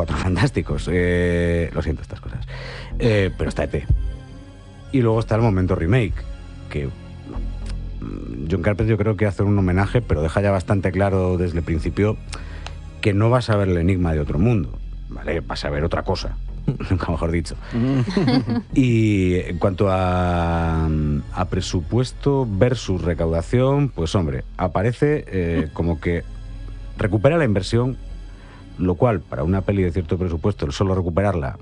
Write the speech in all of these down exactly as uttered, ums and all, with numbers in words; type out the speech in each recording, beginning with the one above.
Cuatro Fantásticos. Eh, lo siento, estas cosas. Eh, pero está E T. Y luego está el momento remake, que John Carpenter yo creo que hace un homenaje, pero deja ya bastante claro desde el principio que no vas a ver el enigma de otro mundo, ¿vale? Vas a ver otra cosa, nunca mejor dicho. Y en cuanto a, a presupuesto versus recaudación, pues hombre, aparece eh, como que recupera la inversión, lo cual para una peli de cierto presupuesto, el solo recuperarla,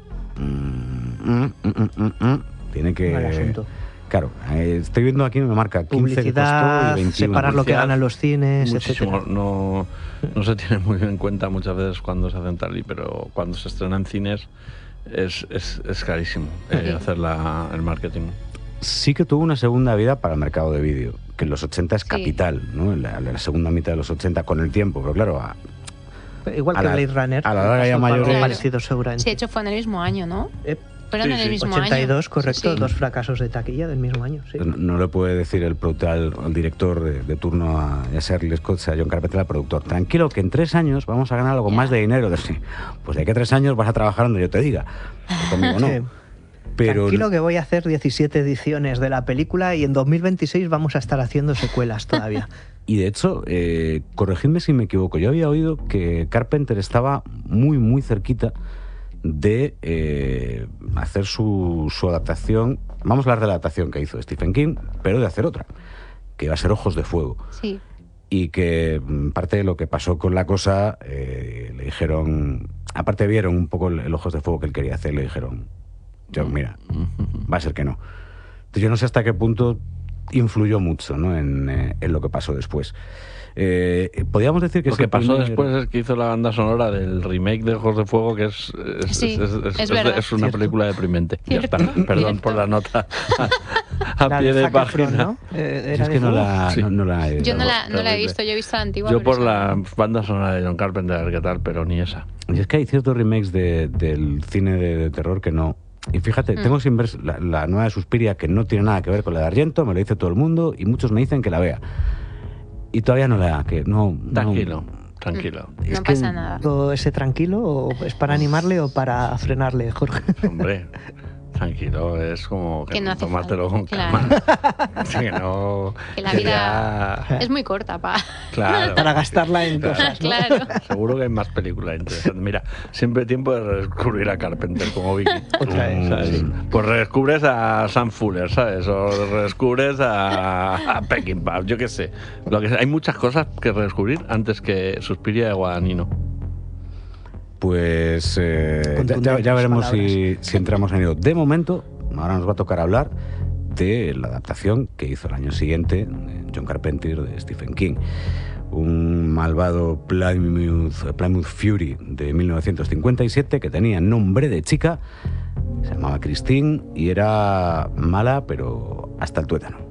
mm, mm, mm, mm, mm, tiene que... Mal asunto. Claro, eh, estoy viendo aquí, me marca quince publicidad, que costó y veintiuno. separar lo que ganan los cines, Muchísimo, etcétera. no, no se tiene muy en cuenta muchas veces cuando se hacen tal y, pero cuando se estrena en cines es, es, es carísimo eh, Sí. hacer la, el marketing. Sí que tuvo una segunda vida para el mercado de vídeo, que en los ochenta es Sí. capital, ¿no? En la, la segunda mitad de los ochenta con el tiempo, pero claro, a, Igual a que la- Blade Runner. a la larga ya pasó por algo mayores- parecido seguramente. Sí, de hecho fue en el mismo año, ¿no? Eh, Fueron Sí, en el sí. mismo ochenta y dos, año. correcto, Sí, sí. dos fracasos de taquilla del mismo año. Sí. no, no le puede decir el productor, al, al director de, de turno, a, ya sea Ridley Scott, sea John Carpenter, al productor, tranquilo que en tres años vamos a ganar algo Ya. más de dinero. Pues de aquí a tres años vas a trabajar donde yo te diga. Pues conmigo no. Sí. Pero Tranquilo que voy a hacer diecisiete ediciones de la película y en dos mil veintiséis vamos a estar haciendo secuelas todavía. Y de hecho, eh, corregidme si me equivoco, yo había oído que Carpenter estaba muy, muy cerquita de eh, hacer su, su adaptación, vamos a hablar de la adaptación que hizo Stephen King, pero de hacer otra, que iba a ser Ojos de Fuego. Sí. Y que mm, parte de lo que pasó con la cosa, eh, le dijeron, aparte vieron un poco el, el Ojos de Fuego que él quería hacer, le dijeron, yo, mira, va a ser que no. Entonces yo no sé hasta qué punto influyó mucho, ¿no? en, eh, en lo que pasó después. Eh, podríamos decir que Lo que ese pasó primer- después es que hizo la banda sonora del remake de Ojos de Fuego, que es, es, Sí, es, es- es es- verdad. es una Cierto. película deprimente. Ya Cierto, está. Perdón cierto. por la nota a, a La pie de Zac Efron, página. ¿no? Eh, Si era es de que no fuego. la, Sí. no, no la he- Yo no la, no la he terrible. visto, yo he visto la antigua. Yo pero por esa la no. banda sonora de John Carpenter, a ver qué tal, pero ni esa. Y es que hay ciertos remakes de, del cine de, de terror que no. Y fíjate, Mm. tengo sin ver la, la nueva de Suspiria, que no tiene nada que ver con la de Argento, me lo dice todo el mundo y muchos me dicen que la vea. Y todavía no la que no, no- Tranquilo, tranquilo. Es No que- pasa nada. ¿Todo ese tranquilo o es para animarle o para frenarle, Jorge? Hombre, tranquilo, es como que, Que no hace tomártelo falta, con calma. Sí, que no. Que la que vida ya- es muy corta, pa. Claro. Para gastarla en Claro. cosas, ¿no? Claro. Seguro que hay más películas interesantes. Mira, siempre hay tiempo de redescubrir a Carpenter como Vicky. Otra vez, ¿Sabes? sí. Pues redescubres a Sam Fuller, ¿sabes? O redescubres a, a Peckinpah, yo qué sé. Lo que, hay muchas cosas que redescubrir antes que Suspiria de Guadagnino. Pues eh, ya, Contundentes ya- ya veremos si, palabras. si entramos en ello. De momento, ahora nos va a tocar hablar de la adaptación que hizo el año siguiente de John Carpenter de Stephen King. Un malvado Plymouth, Plymouth Fury de mil novecientos cincuenta y siete que tenía nombre de chica, se llamaba Christine y era mala, pero hasta el tuétano.